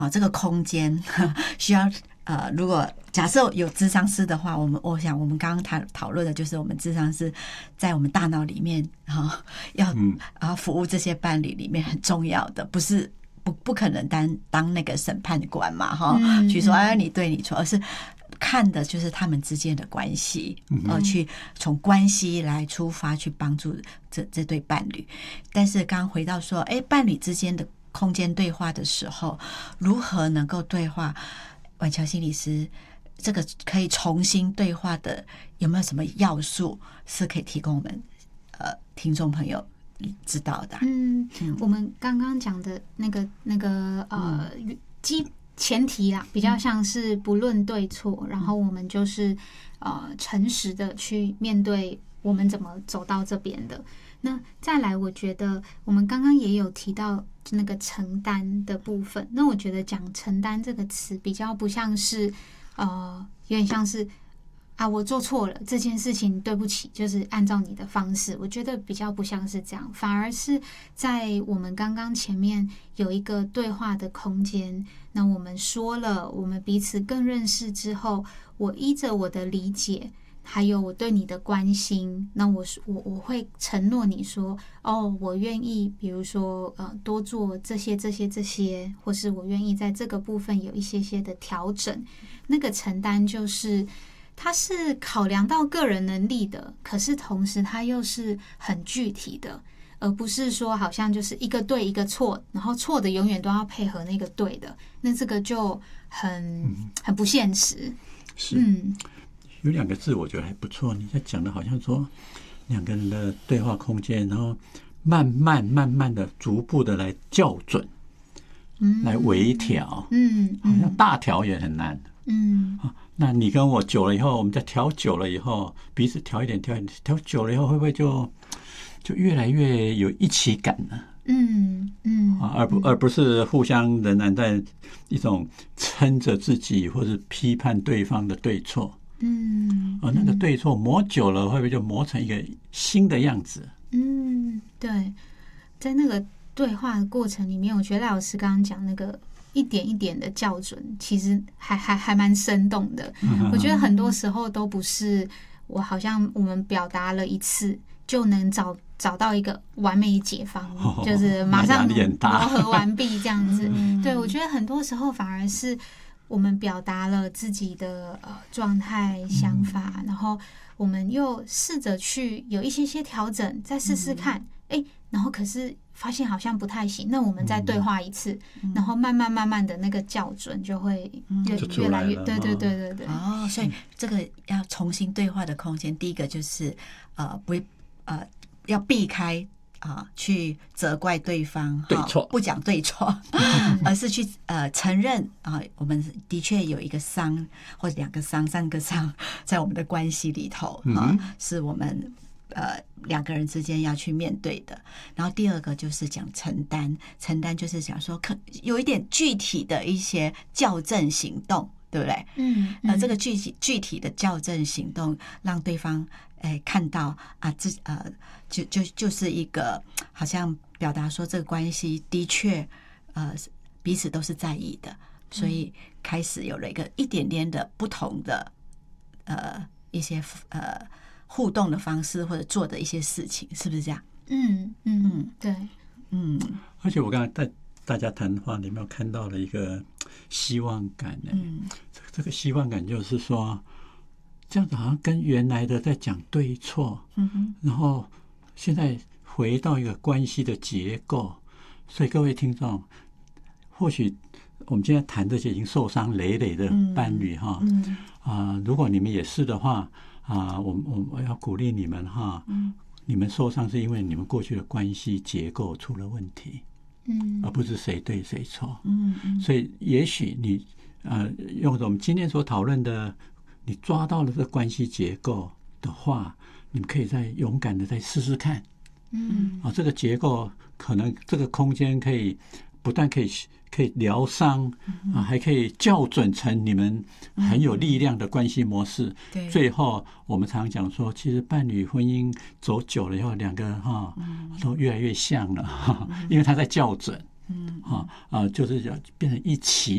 这个空间需要如果假设有諮商師的话，我想我们刚刚讨论的就是我们諮商師在我们大脑里面要服务这些伴侣里面很重要的，不可能当那个审判官嘛去说你对你错，而是看的就是他们之间的关系，去从关系来出发去帮助这对伴侣。但是刚刚回到说，伴侣之间的空间对话的时候，如何能够对话？婉乔心理师，这个可以重新对话的，有没有什么要素是可以提供我们听众朋友知道的？ 我们刚刚讲的那个前提啦，比较像是不论对错，然后我们就是诚实的去面对我们怎么走到这边的。那再来，我觉得我们刚刚也有提到那个承担的部分。那我觉得讲承担这个词比较不像是有点像是我做错了这件事情，对不起，就是按照你的方式。我觉得比较不像是这样，反而是在我们刚刚前面有一个对话的空间。那我们说了，我们彼此更认识之后，我依着我的理解，还有我对你的关心，那我会承诺你说，我愿意，比如说多做这些，或是我愿意在这个部分有一些的调整。那个承担就是它是考量到个人能力的，可是同时它又是很具体的，而不是说好像就是一个对一个错，然后错的永远都要配合那个对的，那这个就很不现实。 是，有2个字我觉得还不错，你在讲的好像说2个人的对话空间，然后慢慢的逐步的来校准，来微调，好像大调也很难，那你跟我久了以后，我们再调久了以后，彼此调一点，调久了以后，会不会就越来越有一起感呢？而不是互相仍然在一种撑着自己或是批判对方的对错。那个对错磨久了，会不会就磨成一个新的样子？ 对，在那个对话的过程里面，我觉得赖老师刚刚讲那个一点一点的校准，其实还蛮生动的。我觉得很多时候都不是好像我们表达了一次就能找到一个完美解方，就是马上磨合完毕这样子。对，我觉得很多时候反而是我们表达了自己的状态、想法，然后我们又试着去有一些调整，再试试看，然后可是发现好像不太行，那我们再对话一次，然后慢慢的那个校准就会越来越对。 所以这个要重新对话的空间，第一个就是要避开去责怪对方对错， 不讲对错，而是去承认我们的确有一个伤或者2个伤、3个伤在我们的关系里头是我们2个人之间要去面对的。然后第2个就是讲承担就是讲说有一点具体的一些校正行动，对不对？这个具体的校正行动让对方看到就是一个好像表达说这个关系的确彼此都是在意的，所以开始有了一点点的不同的一些互动的方式或者做的一些事情，是不是这样？ 对， 而且我刚才在大家谈话里面看到了一个希望感呢。这个希望感就是说，这样子好像跟原来的在讲对错，然后现在回到一个关系的结构。所以各位听众，或许我们今天谈这些已经受伤累累的伴侣如果你们也是的话我要鼓励你们你们受伤是因为你们过去的关系结构出了问题，而不是谁对谁错。所以也许你用我们今天所讨论的，你抓到了这关系结构的话，你们可以再勇敢的再试试看。这个结构可能这个空间可以不但可以疗伤还可以校准成你们很有力量的关系模式。最后我们常讲说，其实伴侣婚姻走久了以后，2个都越来越像了因为他在校准就是要变成一起